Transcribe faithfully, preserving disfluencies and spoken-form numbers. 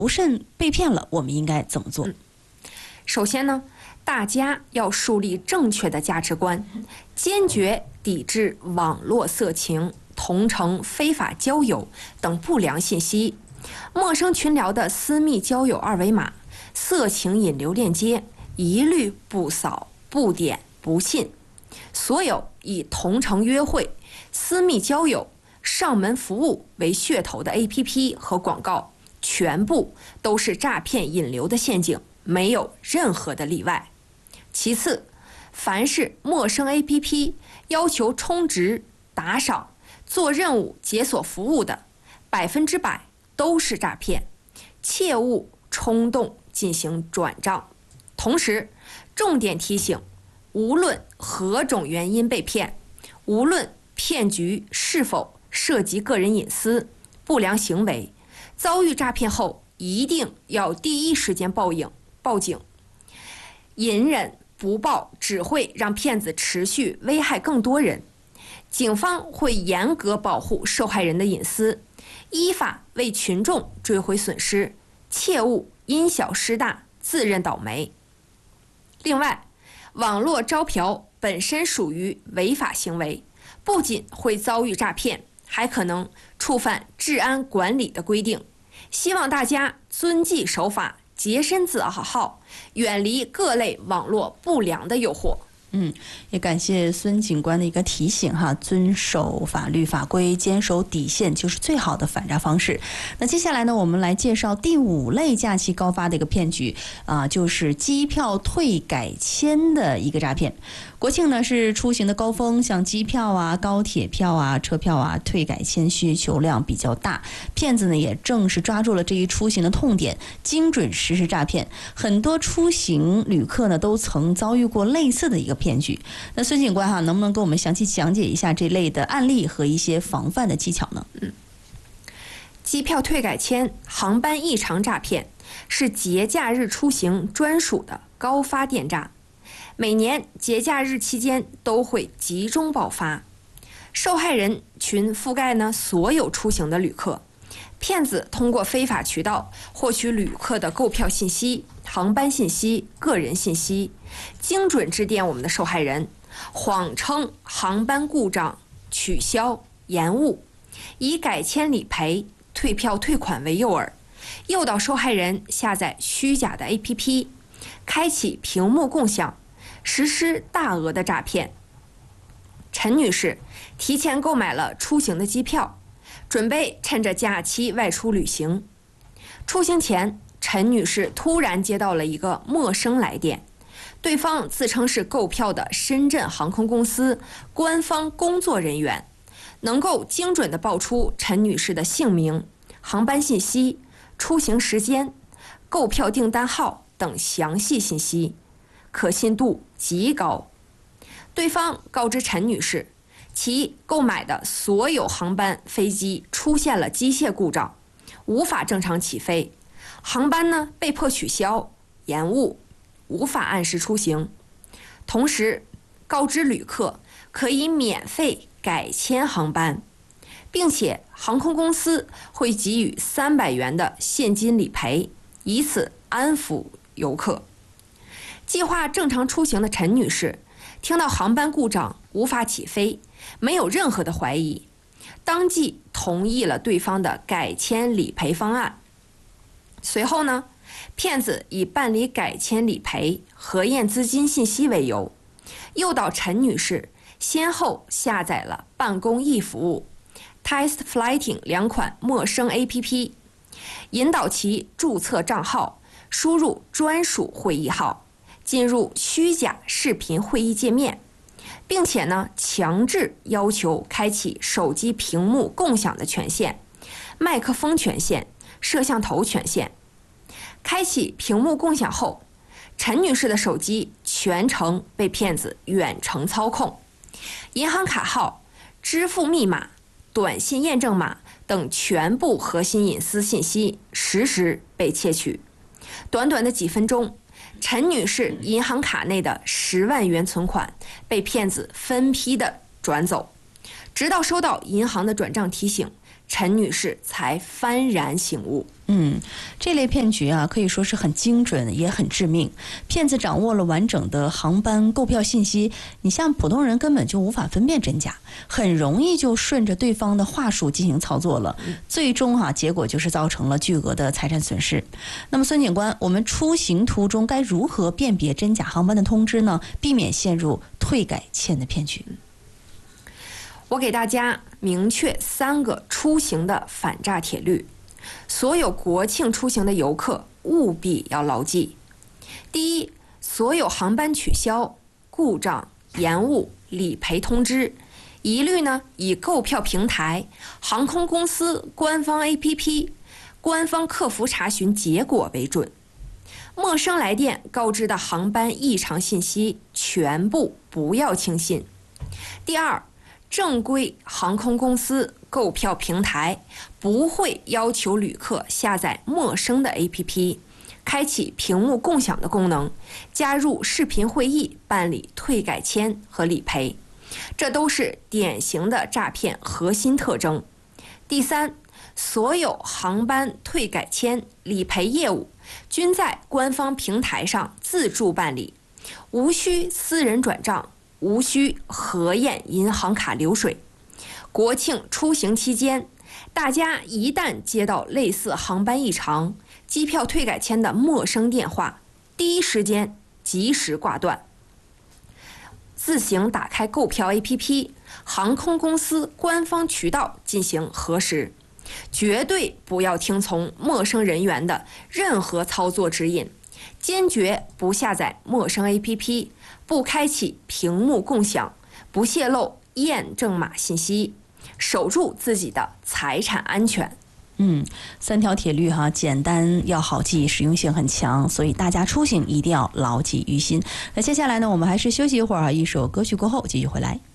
不慎被骗了，我们应该怎么做？ 嗯、首先呢，大家要树立正确的价值观，坚决抵制网络色情、同城非法交友等不良信息。陌生群聊的私密交友二维码、色情引流链接，一律不扫、不点、不信。所有以同城约会、私密交友、上门服务为噱头的 A P P 和广告，全部都是诈骗引流的陷阱，没有任何的例外。其次，凡是陌生 A P P 要求充值、打赏、做任务解锁服务的，百分之百都是诈骗，切勿冲动进行转账。同时，重点提醒，无论何种原因被骗，无论骗局是否涉及个人隐私、不良行为，遭遇诈骗后一定要第一时间报警。报警，隐忍不报只会让骗子持续危害更多人。警方会严格保护受害人的隐私，依法为群众追回损失，切勿因小失大，自认倒霉。另外，网络招嫖本身属于违法行为，不仅会遭遇诈骗，还可能触犯治安管理的规定。希望大家遵纪守法，洁身自好，远离各类网络不良的诱惑。 嗯，也感谢孙警官的一个提醒哈，遵守法律法规，坚守底线就是最好的反诈方式。那接下来呢，我们来介绍第五类假期高发的一个骗局啊、呃，就是机票退改签的一个诈骗。国庆呢是出行的高峰，像机票啊、高铁票啊、车票啊，退改签需求量比较大。骗子呢也正是抓住了这一出行的痛点，精准实施诈骗。很多出行旅客呢都曾遭遇过类似的一个骗局。那孙警官哈，能不能给我们详细讲解一下这类的案例和一些防范的技巧呢？ 嗯，机票退改签、航班异常诈骗是节假日出行专属的高发电诈。每年节假日期间都会集中爆发，受害人群覆盖呢所有出行的旅客。骗子通过非法渠道获取旅客的购票信息、航班信息、个人信息，精准致电我们的受害人，谎称航班故障、取消、延误，以改签理赔、退票退款为诱饵，诱导受害人下载虚假的 A P P， 开启屏幕共享，实施大额的诈骗。陈女士提前购买了出行的机票，准备趁着假期外出旅行。出行前，陈女士突然接到了一个陌生来电，对方自称是购票的深圳航空公司官方工作人员，能够精准地报出陈女士的姓名、航班信息、出行时间、购票订单号等详细信息，可信度极高。对方告知陈女士，其购买的所有航班飞机出现了机械故障，无法正常起飞，航班呢被迫取消、延误，无法按时出行。同时告知旅客可以免费改签航班，并且航空公司会给予三百元的现金理赔，以此安抚游客。计划正常出行的陈女士听到航班故障无法起飞，没有任何的怀疑，当即同意了对方的改签理赔方案。随后呢，骗子以办理改签理赔、核验资金信息为由，诱导陈女士先后下载了办公易服务、Test Flighting 两款陌生 A P P， 引导其注册账号，输入专属会议号，进入虚假视频会议界面，并且呢，强制要求开启手机屏幕共享的权限、麦克风权限、摄像头权限。开启屏幕共享后，陈女士的手机全程被骗子远程操控，银行卡号、支付密码、短信验证码等全部核心隐私信息实时被窃取。短短的几分钟，陈女士银行卡内的十万元存款被骗子分批的转走，直到收到银行的转账提醒， 陈女士才幡然醒悟。 嗯，这类骗局啊，可以说是很精准，也很致命。骗子掌握了完整的航班购票信息，你像普通人根本就无法分辨真假，很容易就顺着对方的话术进行操作了，最终哈、啊，结果就是造成了巨额的财产损失。那么，孙警官，我们出行途中该如何辨别真假航班的通知呢？避免陷入退改签的骗局。 我给大家明确三个出行的反诈铁律。所有国庆出行的游客务必要牢记：第一，所有航班取消、故障、延误、理赔通知，一律呢以购票平台、航空公司官方 A P P、官方客服查询结果为准。陌生来电告知的航班异常信息，全部不要轻信。第二，正规航空公司购票平台不会要求旅客下载陌生的 A P P， 开启屏幕共享的功能，加入视频会议办理退改签和理赔，这都是典型的诈骗核心特征。第三，所有航班退改签、理赔业务均在官方平台上自助办理，无需私人转账，无需核验银行卡流水。国庆出行期间，大家一旦接到类似航班异常、机票退改签的陌生电话，第一时间及时挂断，自行打开购票 A P P、航空公司官方渠道进行核实，绝对不要听从陌生人员的任何操作指引，坚决不下载陌生 A P P， 不开启屏幕共享，不泄露验证码信息，守住自己的财产安全。 嗯，三条铁律哈，简单要好记，实用性很强，所以大家出行一定要牢记于心。那接下来呢，我们还是休息一会儿啊，一首歌曲过后继续回来。